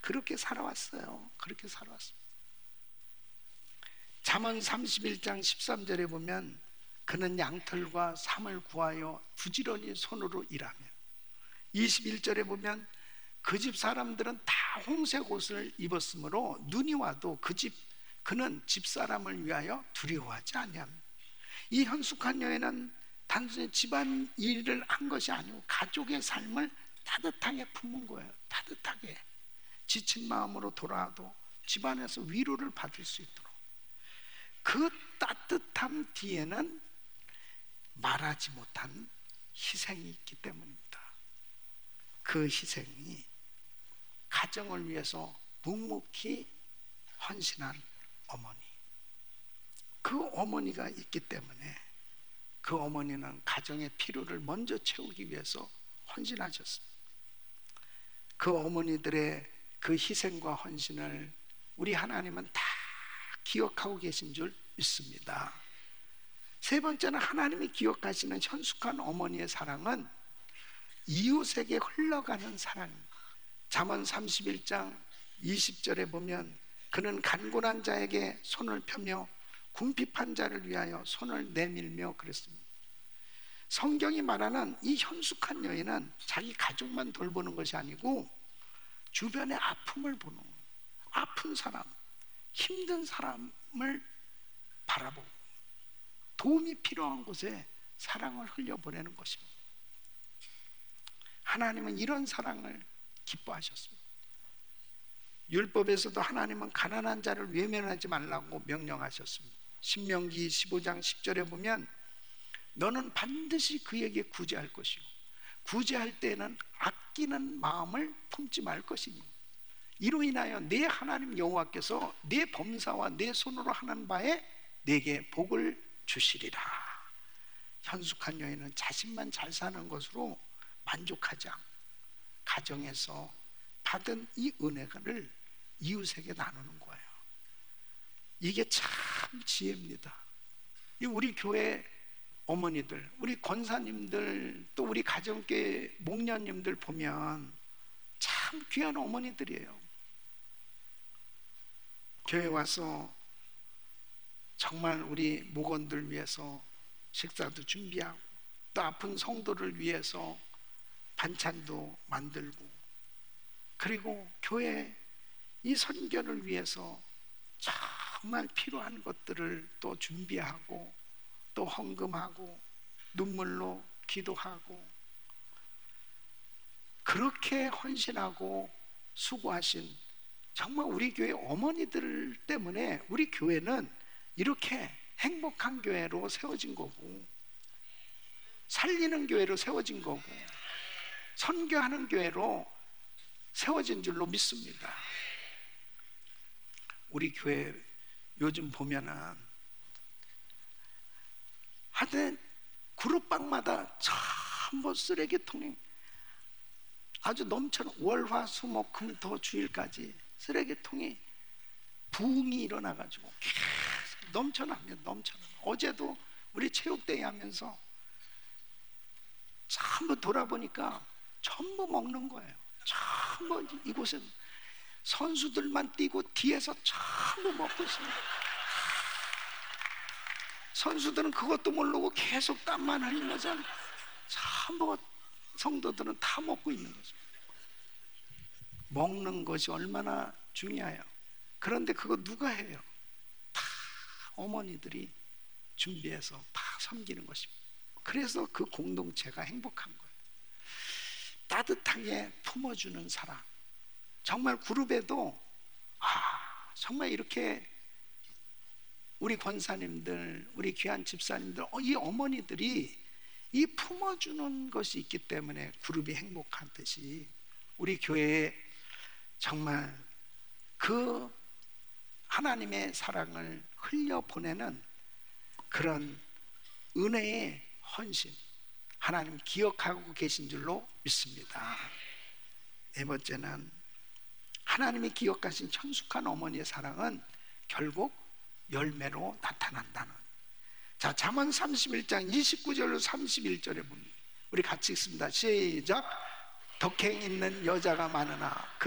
그렇게 살아왔어요. 그렇게 살아왔어요. 잠언 31장 13절에 보면 그는 양털과 삼을 구하여 부지런히 손으로 일하며, 21절에 보면 그 집 사람들은 다 홍색 옷을 입었으므로 눈이 와도 그는 집사람을 위하여 두려워하지 아니합니다. 이 현숙한 여인은 단순히 집안 일을 한 것이 아니고 가족의 삶을 따뜻하게 품은 거예요. 따뜻하게 지친 마음으로 돌아와도 집안에서 위로를 받을 수 있도록. 그 따뜻함 뒤에는 말하지 못한 희생이 있기 때문입니다. 그 희생이 가정을 위해서 묵묵히 헌신한 어머니, 그 어머니가 있기 때문에 그 어머니는 가정의 필요를 먼저 채우기 위해서 헌신하셨습니다. 그 어머니들의 그 희생과 헌신을 우리 하나님은 다 기억하고 계신 줄 믿습니다. 세 번째는 하나님이 기억하시는 현숙한 어머니의 사랑은 이웃에게 흘러가는 사랑입니다. 잠언 31장 20절에 보면 그는 간곤한 자에게 손을 펴며 궁핍한 자를 위하여 손을 내밀며 그랬습니다. 성경이 말하는 이 현숙한 여인은 자기 가족만 돌보는 것이 아니고 주변의 아픔을 보는, 아픈 사람, 힘든 사람을 바라보고 도움이 필요한 곳에 사랑을 흘려보내는 것입니다. 하나님은 이런 사랑을 기뻐하셨습니다. 율법에서도 하나님은 가난한 자를 외면하지 말라고 명령하셨습니다. 신명기 15장 10절에 보면 너는 반드시 그에게 구제할 것이고 구제할 때에는 아끼는 마음을 품지 말 것이니 이로 인하여 내 하나님 여호와께서 내 범사와 내 손으로 하는 바에 내게 복을 주시리라. 현숙한 여인은 자신만 잘 사는 것으로 만족하지 않고 가정에서 받은 이 은혜를 이웃에게 나누는 거예요. 이게 참 지혜입니다. 우리 교회 어머니들, 우리 권사님들, 또 우리 가정계 목녀님들 보면 참 귀한 어머니들이에요. 교회 와서 정말 우리 목원들 위해서 식사도 준비하고 또 아픈 성도를 위해서 반찬도 만들고, 그리고 교회 이 선교를 위해서 정말 필요한 것들을 또 준비하고 또 헌금하고 눈물로 기도하고 그렇게 헌신하고 수고하신 정말 우리 교회 어머니들 때문에 우리 교회는 이렇게 행복한 교회로 세워진 거고 살리는 교회로 세워진 거고 선교하는 교회로 세워진 줄로 믿습니다. 우리 교회 요즘 보면은 하여튼 그룹방마다 전부 쓰레기통이 아주 넘쳐나, 월화수목금토 주일까지 쓰레기통이 부흥이 일어나가지고 계속 넘쳐납니다. 어제도 우리 체육대회 하면서 전부 돌아보니까 전부 먹는 거예요. 전부 이곳은 선수들만 뛰고 뒤에서 전부 먹고 있습니다. 선수들은 그것도 모르고 계속 땀만 흘리면서 전부 성도들은 다 먹고 있는 거죠. 먹는 것이 얼마나 중요해요. 그런데 그거 누가 해요? 다 어머니들이 준비해서 다 섬기는 것입니다. 그래서 그 공동체가 행복한 거예요. 따뜻하게 품어주는 사랑. 정말 그룹에도 정말 이렇게 우리 권사님들, 우리 귀한 집사님들, 이 어머니들이 이 품어주는 것이 있기 때문에 그룹이 행복하듯이 우리 교회에 정말 그 하나님의 사랑을 흘려보내는 그런 은혜의 헌신, 하나님 기억하고 계신 줄로 믿습니다. 네 번째는 하나님이 기억하신 천숙한 어머니의 사랑은 결국 열매로 나타난다는. 자, 잠언 31장 29절로 31절에 보면 우리 같이 읽습니다. 시작. 덕행 있는 여자가 많으나 그